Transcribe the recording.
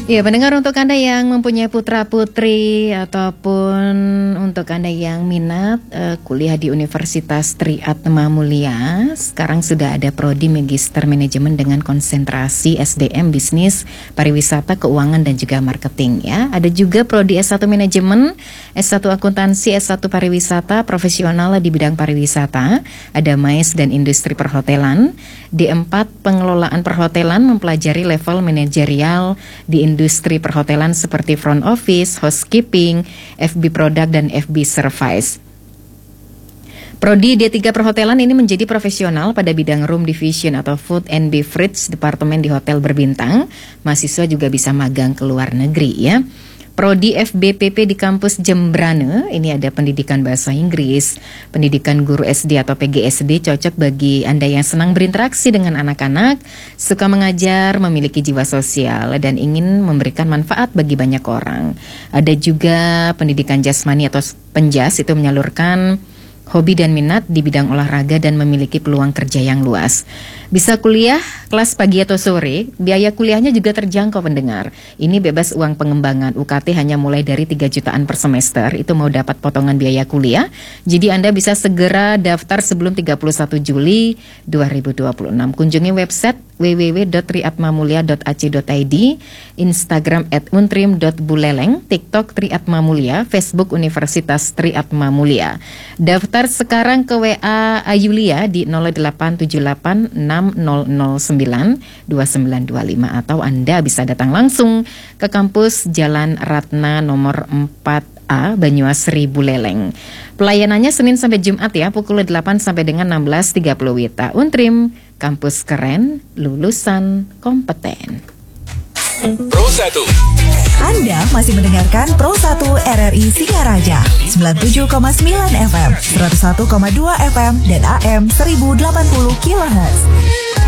Ya, pendengar, untuk Anda yang mempunyai putra-putri ataupun untuk Anda yang minat kuliah di Universitas Tri Atma Mulia, sekarang sudah ada prodi Magister Manajemen dengan konsentrasi SDM, Bisnis, Pariwisata, Keuangan, dan juga Marketing ya. Ada juga prodi S1 Manajemen, S1 Akuntansi, S1 Pariwisata, Profesional di bidang pariwisata, ada MAIS dan Industri Perhotelan. D4 Pengelolaan Perhotelan, mempelajari level manajerial di industri perhotelan seperti front office, housekeeping, FB product, dan FB service. Prodi D3 Perhotelan ini menjadi profesional pada bidang room division atau food and beverage departemen di hotel berbintang. Mahasiswa juga bisa magang ke luar negeri ya. Prodi FBPP di kampus Jembrane, ini ada pendidikan bahasa Inggris, pendidikan guru SD atau PGSD, cocok bagi Anda yang senang berinteraksi dengan anak-anak, suka mengajar, memiliki jiwa sosial, dan ingin memberikan manfaat bagi banyak orang. Ada juga pendidikan jasmani atau penjas, itu menyalurkan hobi dan minat di bidang olahraga dan memiliki peluang kerja yang luas. Bisa kuliah kelas pagi atau sore, biaya kuliahnya juga terjangkau pendengar. Ini bebas uang pengembangan, UKT hanya mulai dari 3 jutaan per semester, itu mau dapat potongan biaya kuliah. Jadi Anda bisa segera daftar sebelum 31 Juli 2026. Kunjungi website www.triatmamulia.ac.id, Instagram @untrim.buleleng, TikTok Triatmamulia, Facebook Universitas Triatmamulia. Daftar sekarang ke WA Ayulia di 087860092925 atau Anda bisa datang langsung ke kampus Jalan Ratna nomor 4A Banyuasri Buleleng. Pelayanannya Senin sampai Jumat ya, pukul 8 sampai dengan 16.30 WITA. Untrim, kampus keren, lulusan kompeten. Pro 1. Anda masih mendengarkan Pro 1 RRI Singaraja 97,9 FM, 101,2 FM, dan AM 1080 kHz.